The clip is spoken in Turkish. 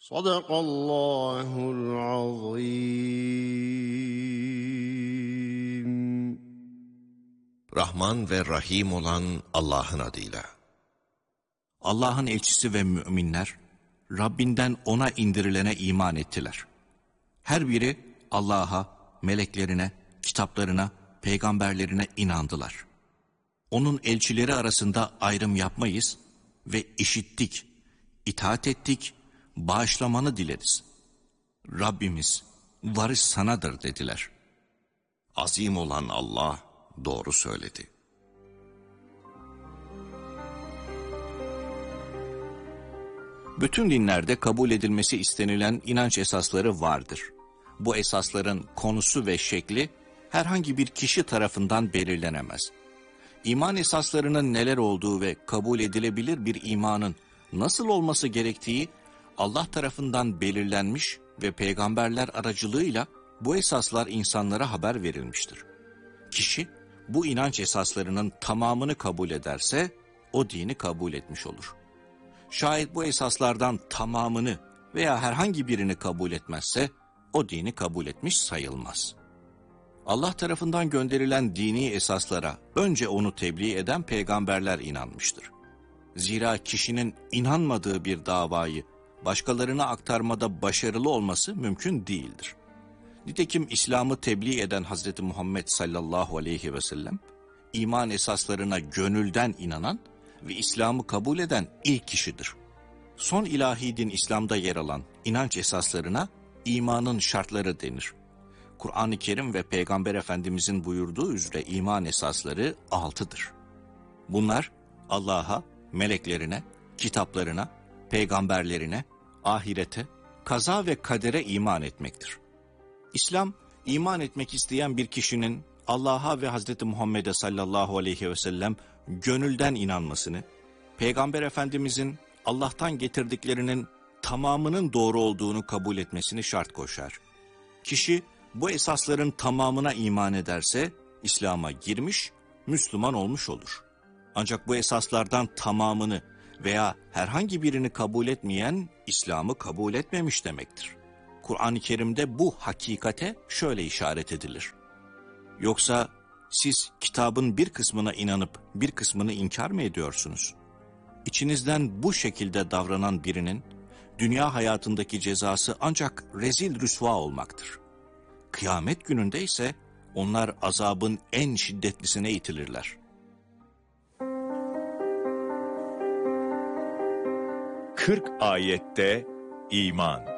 Sadakallahul azim. Rahman ve Rahim olan Allah'ın adıyla. Allah'ın elçisi ve müminler, Rabbinden ona indirilene iman ettiler. Her biri Allah'a, meleklerine, kitaplarına, peygamberlerine inandılar. Onun elçileri arasında ayrım yapmayız ve işittik, itaat ettik, bağışlamanı dileriz. Rabbimiz, varış sanadır dediler. Azim olan Allah doğru söyledi. Bütün dinlerde kabul edilmesi istenilen inanç esasları vardır. Bu esasların konusu ve şekli herhangi bir kişi tarafından belirlenemez. İman esaslarının neler olduğu ve kabul edilebilir bir imanın nasıl olması gerektiği Allah tarafından belirlenmiş ve peygamberler aracılığıyla bu esaslar insanlara haber verilmiştir. Kişi bu inanç esaslarının tamamını kabul ederse o dini kabul etmiş olur. Şayet bu esaslardan tamamını veya herhangi birini kabul etmezse o dini kabul etmiş sayılmaz. Allah tarafından gönderilen dini esaslara önce onu tebliğ eden peygamberler inanmıştır. Zira kişinin inanmadığı bir davayı başkalarına aktarmada başarılı olması mümkün değildir. Nitekim İslam'ı tebliğ eden Hz. Muhammed sallallahu aleyhi ve sellem, iman esaslarına gönülden inanan ve İslam'ı kabul eden ilk kişidir. Son ilahi din İslam'da yer alan inanç esaslarına imanın şartları denir. Kur'an-ı Kerim ve Peygamber Efendimizin buyurduğu üzere iman esasları 6'dır. Bunlar Allah'a, meleklerine, kitaplarına, peygamberlerine, ahirete, kaza ve kadere iman etmektir. İslam, iman etmek isteyen bir kişinin Allah'a ve Hz. Muhammed'e sallallahu aleyhi ve sellem gönülden inanmasını, Peygamber Efendimizin Allah'tan getirdiklerinin tamamının doğru olduğunu kabul etmesini şart koşar. Kişi bu esasların tamamına iman ederse İslam'a girmiş, Müslüman olmuş olur. Ancak bu esaslardan tamamını veya herhangi birini kabul etmeyen İslam'ı kabul etmemiş demektir. Kur'an-ı Kerim'de bu hakikate şöyle işaret edilir. Yoksa siz kitabın bir kısmına inanıp bir kısmını inkar mı ediyorsunuz? İçinizden bu şekilde davranan birinin dünya hayatındaki cezası ancak rezil rüsva olmaktır. Kıyamet gününde ise onlar azabın en şiddetlisine itilirler. 40 ayette iman.